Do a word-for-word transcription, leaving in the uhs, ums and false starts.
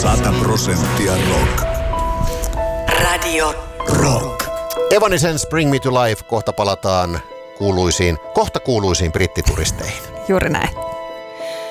Sata prosenttia rock. Radio Rock. Evanescence, Bring Me to Life. Kohta palataan kuuluisiin, kohta kuuluisiin brittituristeihin. Juuri näin.